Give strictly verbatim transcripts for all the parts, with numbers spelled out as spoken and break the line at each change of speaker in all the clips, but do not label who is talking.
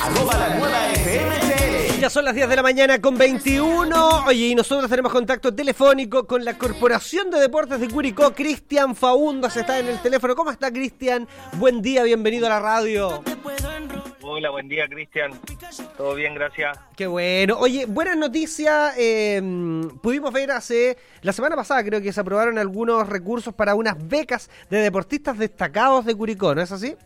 arroba la nueva F M C L.
Ya son las diez de la mañana con veintiuno. Oye, y nosotros tenemos contacto telefónico con la Corporación de Deportes de Curicó. Cristian Faúndas está en el teléfono. ¿Cómo está, Cristian? Buen día, bienvenido a la radio.
Hola, buen día, Cristian. Todo bien, gracias.
Qué bueno. Oye, buenas noticias. Eh, pudimos ver hace la semana pasada, creo que se aprobaron algunos recursos para unas becas de deportistas destacados de Curicó, ¿no es así?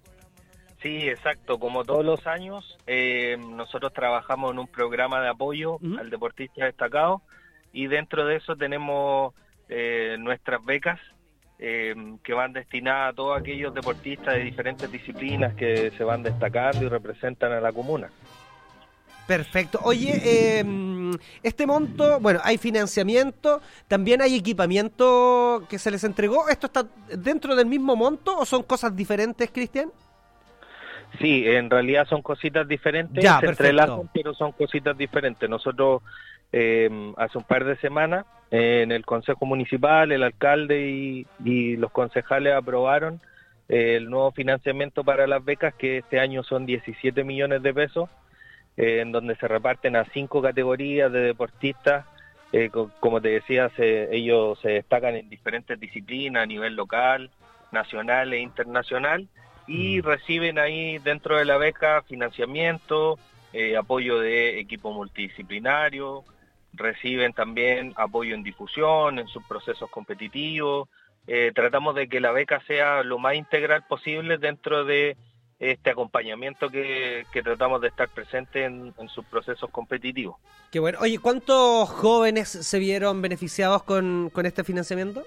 Sí, exacto. Como todos los años, eh, nosotros trabajamos en un programa de apoyo uh-huh. al deportista destacado, y dentro de eso tenemos eh, nuestras becas eh, que van destinadas a todos aquellos deportistas de diferentes disciplinas que se van destacando y representan a la comuna.
Perfecto. Oye, eh, este monto, bueno, hay financiamiento, también hay equipamiento que se les entregó. ¿Esto está dentro del mismo monto o son cosas diferentes, Cristian?
Sí, en realidad son cositas diferentes,
ya,
se
perfecto.
entrelazan, pero son cositas diferentes. Nosotros eh, hace un par de semanas eh, en el Consejo Municipal, el alcalde y, y los concejales aprobaron eh, el nuevo financiamiento para las becas, que este año son diecisiete millones de pesos, eh, en donde se reparten a cinco categorías de deportistas. Eh, co- como te decía, se, ellos se destacan en diferentes disciplinas a nivel local, nacional e internacional, y reciben ahí dentro de la beca financiamiento, eh, apoyo de equipo multidisciplinario, reciben también apoyo en difusión, en sus procesos competitivos. Eh, tratamos de que la beca sea lo más integral posible dentro de este acompañamiento que, que tratamos de estar presente en, en sus procesos competitivos.
Qué bueno. Oye, ¿cuántos jóvenes se vieron beneficiados con, con este financiamiento?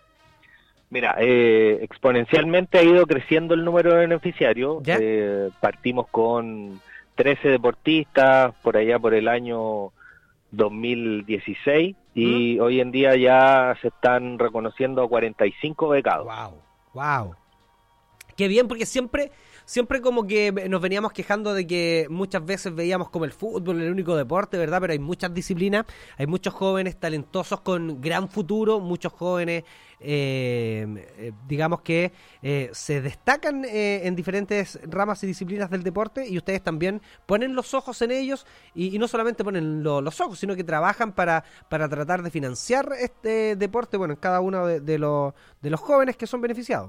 Mira, eh, exponencialmente ha ido creciendo el número de beneficiarios. Eh, partimos con trece deportistas por allá por el año dos mil dieciséis y ¿Mm? hoy en día ya se están reconociendo a cuarenta y cinco becados.
Wow, wow. Qué bien, porque siempre siempre como que nos veníamos quejando de que muchas veces veíamos como el fútbol el único deporte, ¿verdad? Pero hay muchas disciplinas, hay muchos jóvenes talentosos con gran futuro, muchos jóvenes, eh, eh, digamos que eh, se destacan eh, en diferentes ramas y disciplinas del deporte, y ustedes también ponen los ojos en ellos, y, y no solamente ponen lo, los ojos, sino que trabajan para, para tratar de financiar este deporte, bueno, en cada uno de, de, los, de los jóvenes que son beneficiados.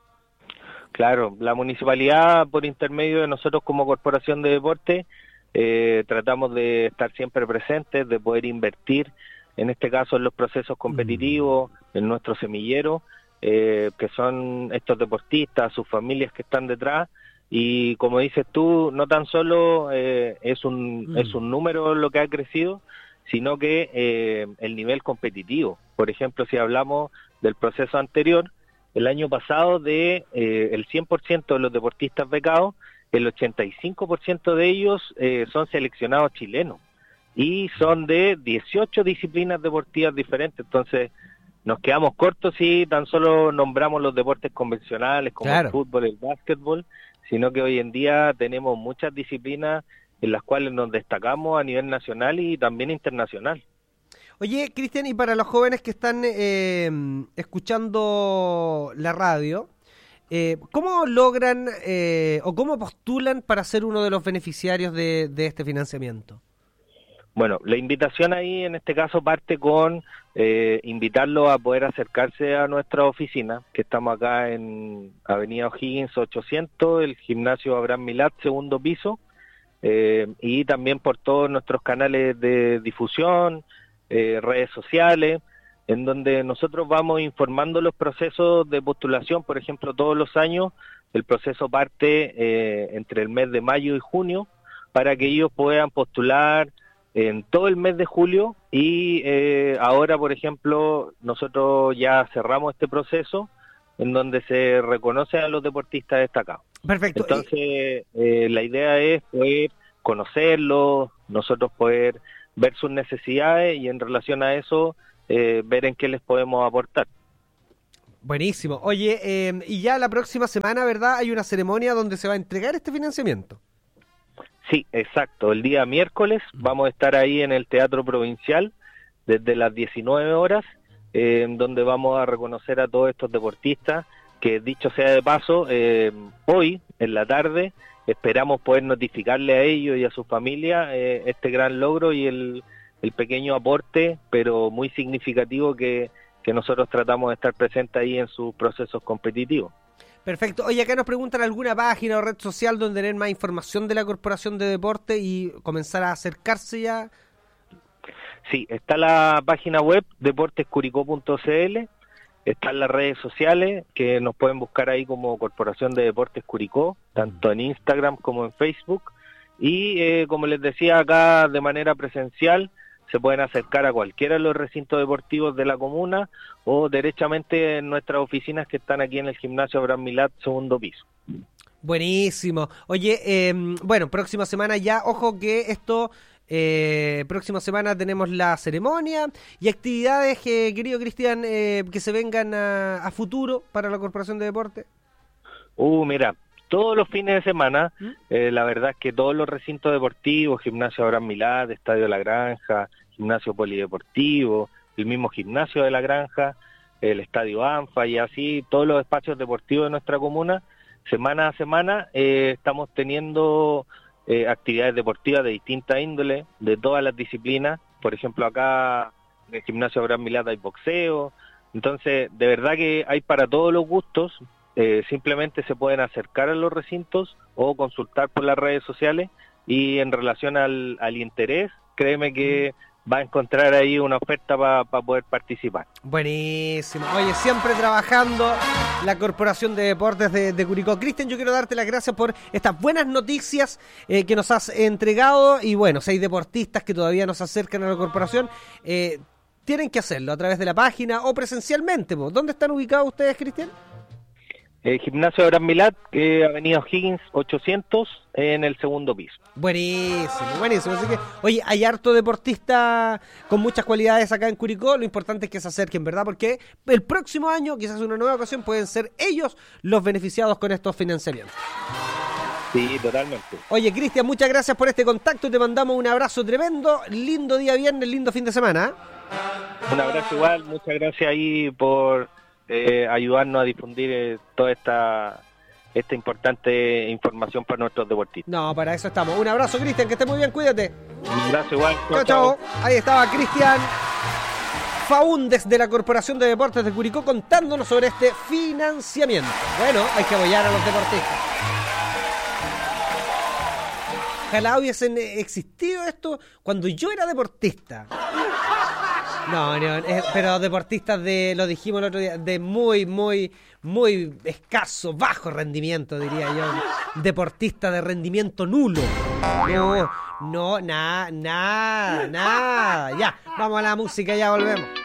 Claro, la municipalidad, por intermedio de nosotros como Corporación de Deporte, eh, tratamos de estar siempre presentes, de poder invertir, en este caso en los procesos competitivos, mm. en nuestro semillero, eh, que son estos deportistas, sus familias que están detrás, y como dices tú, no tan solo eh, es un mm. es un número lo que ha crecido, sino que eh, el nivel competitivo. Por ejemplo, si hablamos del proceso anterior, el año pasado de eh, el cien por ciento de los deportistas becados, el ochenta y cinco por ciento de ellos eh, son seleccionados chilenos y son de dieciocho disciplinas deportivas diferentes. Entonces nos quedamos cortos si tan solo nombramos los deportes convencionales como claro. el fútbol, el básquetbol, sino que hoy en día tenemos muchas disciplinas en las cuales nos destacamos a nivel nacional y también internacional.
Oye, Cristian, y para los jóvenes que están eh, escuchando la radio, eh, ¿cómo logran eh, o cómo postulan para ser uno de los beneficiarios de, de este financiamiento?
Bueno, la invitación ahí en este caso parte con eh, invitarlos a poder acercarse a nuestra oficina, que estamos acá en Avenida O'Higgins ochocientos, el gimnasio Abraham Milat, segundo piso, eh, y también por todos nuestros canales de difusión, Eh, redes sociales, en donde nosotros vamos informando los procesos de postulación. Por ejemplo, todos los años el proceso parte eh, entre el mes de mayo y junio, para que ellos puedan postular en todo el mes de julio, y eh, ahora, por ejemplo, nosotros ya cerramos este proceso en donde se reconoce a los deportistas destacados.
Perfecto.
Entonces, eh, la idea es poder conocerlos, nosotros poder ver sus necesidades y en relación a eso eh, ver en qué les podemos aportar.
Buenísimo. Oye, eh, y ya la próxima semana, ¿verdad? Hay una ceremonia donde se va a entregar este financiamiento.
Sí, exacto. El día miércoles vamos a estar ahí en el Teatro Provincial desde las diecinueve horas, eh, donde vamos a reconocer a todos estos deportistas, que dicho sea de paso, eh, hoy en la tarde esperamos poder notificarle a ellos y a sus familias eh, este gran logro y el, el pequeño aporte, pero muy significativo que, que nosotros tratamos de estar presentes ahí en sus procesos competitivos.
Perfecto. Oye, acá nos preguntan alguna página o red social donde tener más información de la Corporación de Deporte y comenzar a acercarse ya.
Sí, está la página web deportes curicó punto c l, están las redes sociales que nos pueden buscar ahí como Corporación de Deportes Curicó, tanto en Instagram como en Facebook, y eh, como les decía acá de manera presencial, se pueden acercar a cualquiera de los recintos deportivos de la comuna o derechamente en nuestras oficinas que están aquí en el gimnasio Abraham Milad, segundo piso.
Buenísimo. Oye, eh, bueno, próxima semana ya, ojo que esto... Eh, próxima semana tenemos la ceremonia y actividades, eh, querido Cristian, eh, que se vengan a, a futuro para la Corporación de Deporte.
Uh, mira, todos los fines de semana, ¿Mm? eh, la verdad es que todos los recintos deportivos, gimnasio Abraham Milad, Estadio La Granja, gimnasio polideportivo, el mismo gimnasio de La Granja, el Estadio ANFA y así todos los espacios deportivos de nuestra comuna, semana a semana eh, estamos teniendo... Eh, actividades deportivas de distinta índole, de todas las disciplinas. Por ejemplo, acá en el gimnasio Abraham Milad hay boxeo. Entonces, de verdad que hay para todos los gustos. Eh, simplemente se pueden acercar a los recintos o consultar por las redes sociales. Y en relación al, al interés, créeme que va a encontrar ahí una oferta para pa poder participar.
Buenísimo. Oye, siempre trabajando la Corporación de Deportes de, de Curicó. Cristian, yo quiero darte las gracias por estas buenas noticias eh, que nos has entregado. Y bueno, si hay deportistas que todavía nos acercan a la Corporación, eh, tienen que hacerlo a través de la página o presencialmente. ¿Po? ¿Dónde están ubicados ustedes, Cristian?
El gimnasio Abraham Milad, eh, Avenida O'Higgins ochocientos, en el segundo piso.
Buenísimo, buenísimo. Así que, oye, hay harto deportista con muchas cualidades acá en Curicó. Lo importante es que se acerquen, ¿verdad? Porque el próximo año, quizás una nueva ocasión, pueden ser ellos los beneficiados con estos financiamientos.
Sí, totalmente.
Oye, Cristian, muchas gracias por este contacto. Te mandamos un abrazo tremendo. Lindo día viernes, lindo fin de semana.
Un abrazo igual. Muchas gracias ahí por... Eh, ayudarnos a difundir eh, toda esta esta importante información para nuestros deportistas.
No, para eso estamos. Un abrazo, Cristian, que esté muy bien, cuídate.
Un abrazo igual.
Chao, chao. Ahí estaba Cristian Faúndez de la Corporación de Deportes de Curicó contándonos sobre este financiamiento. Bueno, hay que apoyar a los deportistas. Ojalá hubiesen existido esto cuando yo era deportista. No, no, es, pero deportistas de, lo dijimos el otro día, de muy, muy, muy escaso, bajo rendimiento, diría yo. Deportista de rendimiento nulo. No, no, nada, nada, nada. Ya, vamos a la música, ya volvemos.